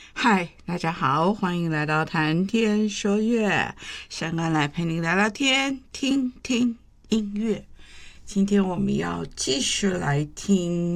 嗨，大家好，欢迎来到谈天说乐，香港来陪你聊聊天，听听音乐。今天我们要继续来听